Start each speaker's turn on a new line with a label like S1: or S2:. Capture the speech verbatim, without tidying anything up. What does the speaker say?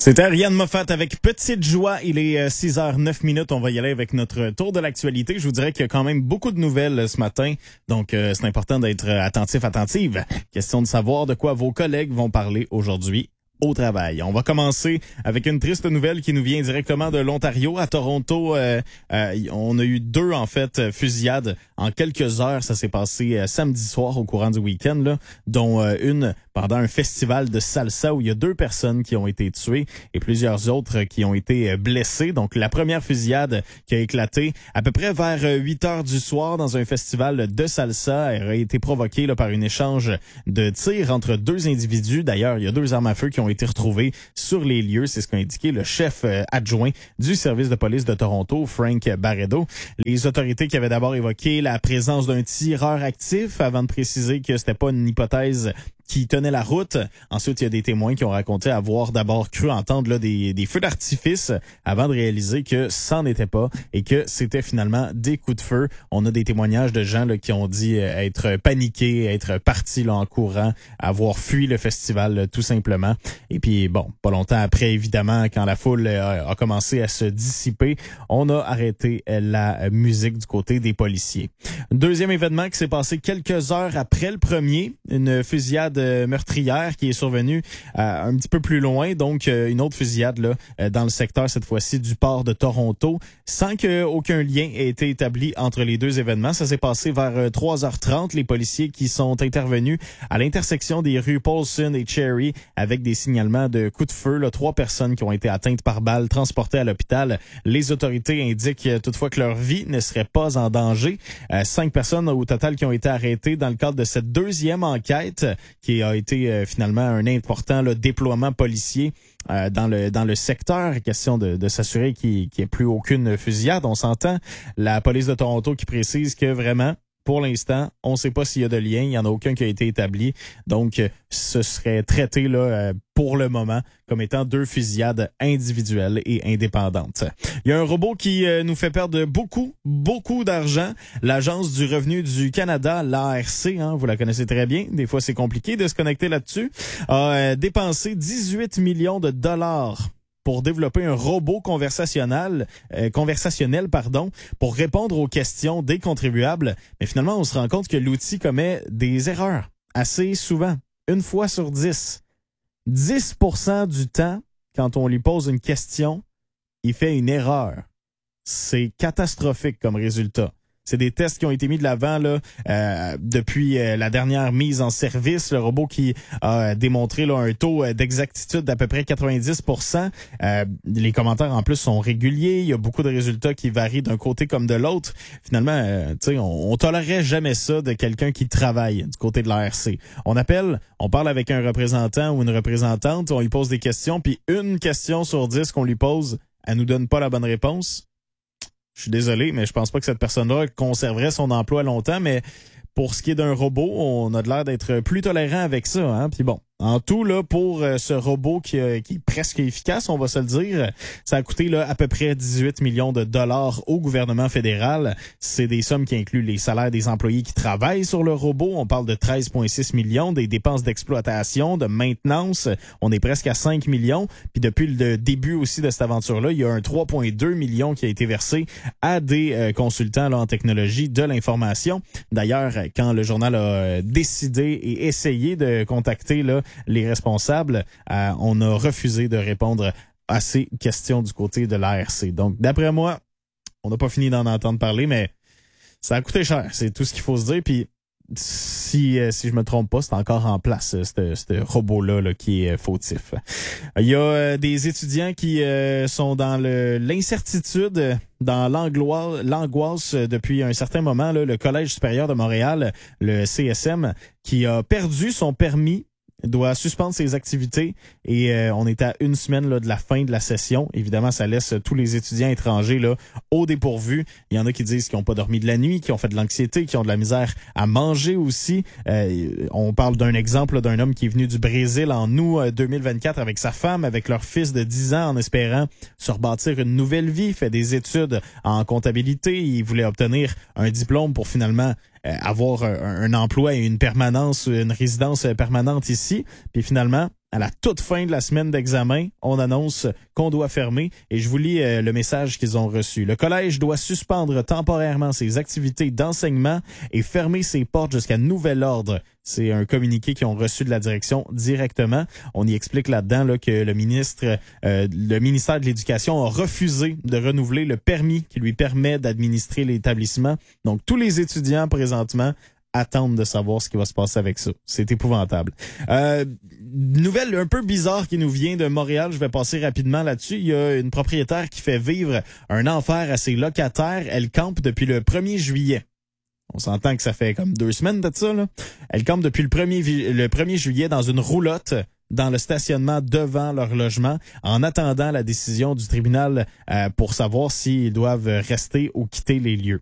S1: C'était Ariane Moffat avec Petite Joie. Il est six heures neuf minutes. On va y aller avec notre tour de l'actualité. Je vous dirais qu'il y a quand même beaucoup de nouvelles ce matin. Donc, euh, c'est important d'être attentif, attentive. Question de savoir de quoi vos collègues vont parler aujourd'hui au travail. On va commencer avec une triste nouvelle qui nous vient directement de l'Ontario. À Toronto, euh, euh, on a eu deux, en fait, fusillades en quelques heures. Ça s'est passé euh, samedi soir au courant du week-end, là, dont euh, une pendant un festival de salsa où il y a deux personnes qui ont été tuées et plusieurs autres qui ont été blessées. Donc, la première fusillade qui a éclaté à peu près vers huit heures du soir dans un festival de salsa a été provoquée là, par un échange de tirs entre deux individus. D'ailleurs, il y a deux armes à feu qui ont été retrouvées sur les lieux. C'est ce qu'a indiqué le chef adjoint du service de police de Toronto, Frank Barredo. Les autorités qui avaient d'abord évoqué la présence d'un tireur actif avant de préciser que c'était pas une hypothèse qui tenait la route. Ensuite, il y a des témoins qui ont raconté avoir d'abord cru entendre là, des, des feux d'artifice avant de réaliser que ça n'était pas et que c'était finalement des coups de feu. On a des témoignages de gens là, qui ont dit être paniqués, être partis là, en courant, avoir fui le festival là, tout simplement. Et puis, bon, pas longtemps après, évidemment, quand la foule a, a commencé à se dissiper, on a arrêté la musique du côté des policiers. Deuxième événement qui s'est passé quelques heures après le premier, une fusillade meurtrière qui est survenue euh, un petit peu plus loin, donc euh, une autre fusillade là euh, dans le secteur cette fois-ci du port de Toronto, sans que aucun lien ait été établi entre les deux événements. Ça s'est passé vers euh, trois heures trente. Les policiers qui sont intervenus à l'intersection des rues Paulson et Cherry avec des signalements de coups de feu. Là, trois personnes qui ont été atteintes par balle, transportées à l'hôpital. Les autorités indiquent euh, toutefois que leur vie ne serait pas en danger. Euh, cinq personnes au total qui ont été arrêtées dans le cadre de cette deuxième enquête qui a été euh, finalement un important là, déploiement policier euh, dans le dans le secteur. Question de, de s'assurer qu'il n'y ait plus aucune fusillade. On s'entend. La police de Toronto qui précise que vraiment, pour l'instant, on ne sait pas s'il y a de lien. Il n'y en a aucun qui a été établi. Donc, ce serait traité là euh, pour le moment comme étant deux fusillades individuelles et indépendantes. Il y a un robot qui euh, nous fait perdre beaucoup, beaucoup d'argent. L'Agence du revenu du Canada, l'A R C, hein, vous la connaissez très bien. Des fois, c'est compliqué de se connecter là-dessus. A euh, dépensé dix-huit millions de dollars pour développer un robot conversationnel, euh, conversationnel pardon, pour répondre aux questions des contribuables. Mais finalement, on se rend compte que l'outil commet des erreurs assez souvent, une fois sur dix. dix pour cent du temps, quand on lui pose une question, il fait une erreur. C'est catastrophique comme résultat. C'est des tests qui ont été mis de l'avant là euh, depuis euh, la dernière mise en service. Le robot qui a démontré là, un taux d'exactitude d'à peu près quatre-vingt-dix pour cent. Euh, les commentaires en plus sont réguliers. Il y a beaucoup de résultats qui varient d'un côté comme de l'autre. Finalement, euh, tu sais, on, on tolérerait jamais ça de quelqu'un qui travaille du côté de l'A R C. On appelle, on parle avec un représentant ou une représentante, on lui pose des questions, puis une question sur dix qu'on lui pose, elle nous donne pas la bonne réponse. Je suis désolé, mais je pense pas que cette personne-là conserverait son emploi longtemps, mais pour ce qui est d'un robot, on a de l'air d'être plus tolérant avec ça, hein. Puis bon, en tout, là, pour euh, ce robot qui, euh, qui est presque efficace, on va se le dire, ça a coûté là à peu près dix-huit millions de dollars au gouvernement fédéral. C'est des sommes qui incluent les salaires des employés qui travaillent sur le robot. On parle de treize virgule six millions, des dépenses d'exploitation, de maintenance. On est presque à cinq millions. Puis depuis le début aussi de cette aventure-là, il y a un trois virgule deux millions qui a été versé à des euh, consultants là, en technologie de l'information. D'ailleurs, quand le journal a décidé et essayé de contacter là, les responsables, euh, on a refusé de répondre à ces questions du côté de l'A R C. Donc, d'après moi, on n'a pas fini d'en entendre parler, mais ça a coûté cher. C'est tout ce qu'il faut se dire. Puis, si euh, si je me trompe pas, c'est encore en place, ce, ce robot-là là, qui est fautif. Il y a euh, des étudiants qui euh, sont dans le, l'incertitude, dans l'angoisse, l'angoisse depuis un certain moment. Là, le Collège supérieur de Montréal, le C S M, qui a perdu son permis, doit suspendre ses activités et euh, on est à une semaine là, de la fin de la session. Évidemment, ça laisse tous les étudiants étrangers là au dépourvu. Il y en a qui disent qu'ils n'ont pas dormi de la nuit, qui ont fait de l'anxiété, qui ont de la misère à manger aussi. Euh, on parle d'un exemple là, d'un homme qui est venu du Brésil en août deux mille vingt-quatre avec sa femme, avec leur fils de dix ans en espérant se rebâtir une nouvelle vie, fait des études en comptabilité. Il voulait obtenir un diplôme pour finalement Euh, avoir un, un emploi et une permanence, une résidence permanente ici. Puis finalement, à la toute fin de la semaine d'examen, on annonce qu'on doit fermer. Et je vous lis euh, le message qu'ils ont reçu. Le collège doit suspendre temporairement ses activités d'enseignement et fermer ses portes jusqu'à nouvel ordre. C'est un communiqué qu'ils ont reçu de la direction directement. On y explique là-dedans là, que le ministre, euh, le ministère de l'Éducation a refusé de renouveler le permis qui lui permet d'administrer l'établissement. Donc, tous les étudiants présentement attendent de savoir ce qui va se passer avec ça. C'est épouvantable. Euh, nouvelle un peu bizarre qui nous vient de Montréal. Je vais passer rapidement là-dessus. Il y a une propriétaire qui fait vivre un enfer à ses locataires. Elle campe depuis le premier juillet. On s'entend que ça fait comme deux semaines de ça, là. Elle campe depuis le premier, le premier juillet dans une roulotte dans le stationnement devant leur logement en attendant la décision du tribunal euh, pour savoir s'ils doivent rester ou quitter les lieux.